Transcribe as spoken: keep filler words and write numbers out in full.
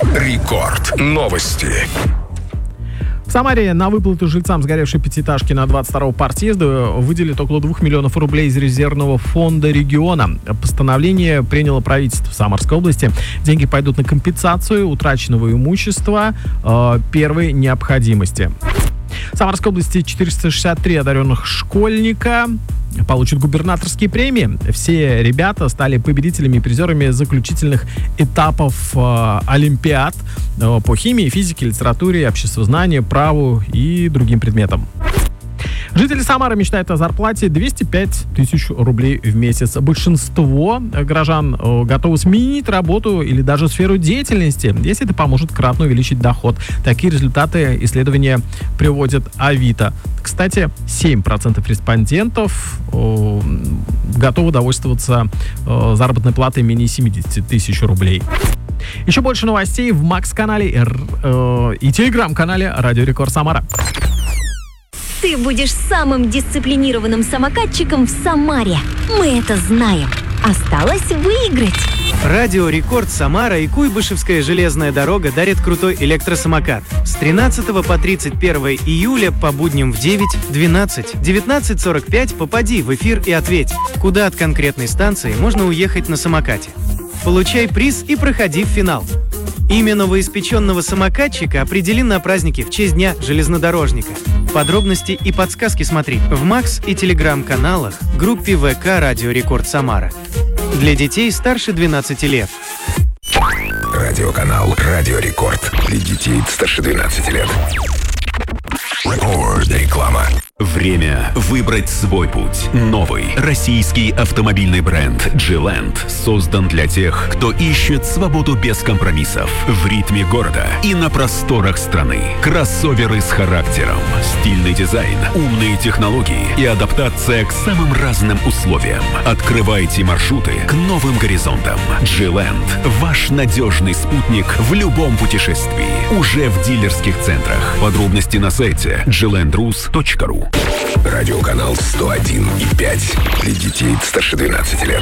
Рекорд. Новости. В Самаре на выплату жильцам сгоревшей пятиэтажки на двадцать второго партсъезда выделят около двух миллионов рублей из резервного фонда региона. Постановление приняло правительство Самарской области. Деньги пойдут на компенсацию утраченного имущества э, первой необходимости. В Самарской области четыреста шестьдесят три одаренных школьника получат губернаторские премии. Все ребята стали победителями и призерами заключительных этапов э, олимпиад э, по химии, физике, литературе, обществознанию, праву и другим предметам. Жители Самары мечтают о зарплате двести пять тысяч рублей в месяц. Большинство горожан э, готовы сменить работу или даже сферу деятельности, если это поможет кратно увеличить доход. Такие результаты исследования приводит Авито. Кстати, семь процентов респондентов э, готовы довольствоваться э, заработной платой менее семьдесят тысяч рублей. Еще больше новостей в Макс-канале э, и телеграм-канале Радио Рекорд Самара. Ты будешь самым дисциплинированным самокатчиком в Самаре. Мы это знаем. Осталось выиграть. Радио Рекорд Самара и Куйбышевская железная дорога дарит крутой электросамокат. С тринадцатого по тридцать первое июля по будням в девять, двенадцать, девятнадцать сорок пять попади в эфир и ответь, куда от конкретной станции можно уехать на самокате. Получай приз и проходи в финал. Имя новоиспеченного самокатчика определен на празднике в честь Дня железнодорожника. Подробности и подсказки смотри в Макс и Телеграм-каналах, группе ВК «Радио Рекорд Самара». Для детей старше двенадцати лет. Радиоканал Радио Рекорд. Для детей старше двенадцати лет. Рекорд. Реклама. Время выбрать свой путь. Новый российский автомобильный бренд G-Land создан для тех, кто ищет свободу без компромиссов в ритме города и на просторах страны. Кроссоверы с характером, стильный дизайн, умные технологии и адаптация к самым разным условиям. Открывайте маршруты к новым горизонтам. G-Land – ваш надежный спутник в любом путешествии. Уже в дилерских центрах. Подробности на сайте джи ленд рус точка ру. Радиоканал сто один и пять. Для детей старше двенадцати лет.